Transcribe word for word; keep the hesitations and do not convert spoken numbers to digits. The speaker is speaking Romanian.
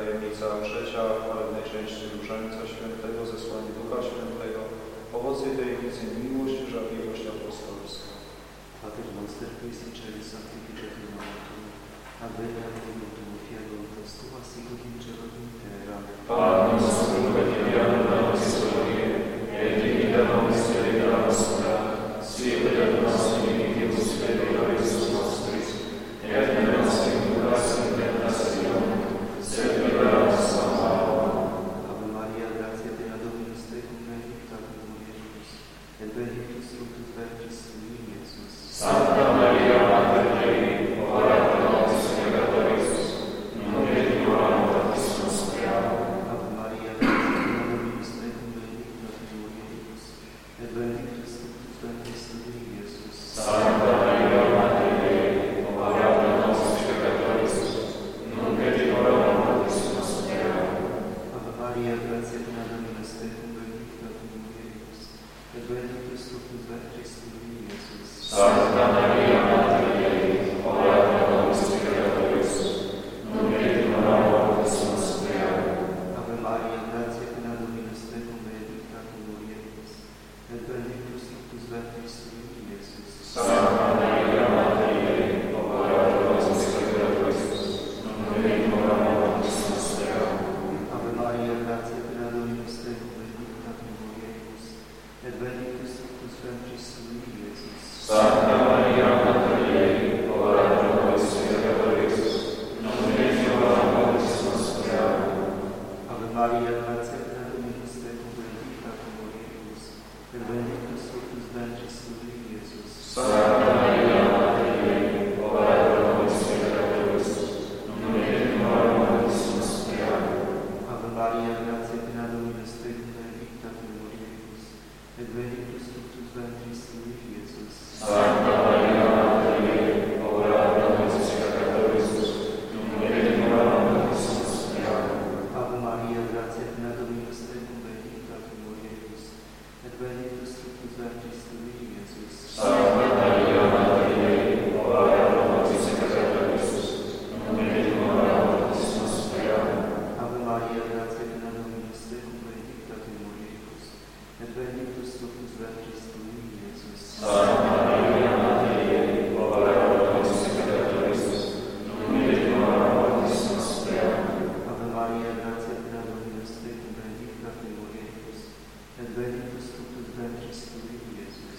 Tajemnica trzecia, w chwalebnej części Różańca Świętego, zesłanie Ducha Świętego. Owoce tej tajemnicy miłość, żarliwość apostolska. Pater noster, qui sinceri sanctificetur nomen, avvenia voluntum fiero postua sicut in cielo in terra. Panem nostrum quotidianum da nobis hodie, et dimitte nobis debita nostra, sicut et nos dimittimus debitores nostris, et ne nos inducas in tentationem, sed libera nos a malo. Ave Maria, gratia plena Dominus tecum, benedicta tu mulieribus, et benedictus fructus ventris tui, Iesus. Santa Maria, Mater Dei, ora pro nobis peccatoribus, nunc et in hora mortis nostre. Ave Maria, gratia plena Dominus tecum, benedicta tu mulieribus, et benedictus fructus ventris tui, Iesus. Santa Maria, Mater Dei, ora pro nobis peccatoribus, nunc et in hora mortis nostre. Ave Maria, gratia plena Dominus tecum, benedicta tu mulieribus, et benedictus fructus ventris tui, Iesus. Santa Maria, Mater Dei, ora pro nobis peccatoribus, nunc et in hora mortis nostre. Ave Maria, gratia plena Dominus tecum, benedicta tu mulieribus, et benedictus fructus ventris tui, Iesus. Santa Maria, Mater Dei, ora pro nobis peccatoribus, nunc et in hora mortis nostre. Ave Maria, gratia plena Dominus tecum, benedicta tu mulieribus, et benedictus fructus ventris tui, Iesus. Santa Maria, Mater Dei, ora pro nobis peccatoribus, nunc et in hora mortis nostre. Ave Maria, gratia plena Dominus tecum, benedicta tu mulieribus, et benedictus fructus ventris tui, Iesus. Santa Maria, Mater Dei, ora pro nobis peccatoribus, nunc et in hora mortis nostre. Ave Maria, gratia plena Dominus tecum, benedicta tu mulieribus, et benedictus fructus ventris tui, Iesus. Santa Maria, Mater Dei, ora pro nobis peccatoribus, nunc et in hora mortis nostre. Ave Maria, gratia plena Dominus tecum, benedicta tu mulieribus, et benedictus fructus ventris tui, Iesus. Santa Maria, Mater Dei, ora pro nobis peccatoribus, nunc et in hora mortis nostre. Ave Maria, gratia plena Dominus tecum, benedicta tu mulieribus, et benedictus fructus ventris tui, Iesus. Santa Maria, Mater Dei, ora pro nobis peccatoribus, nunc et in hora mortis nostre. Ave Maria, gratia plena Dominus tecum, benedicta tu mulieribus, et benedictus fructus ventris tui, Iesus.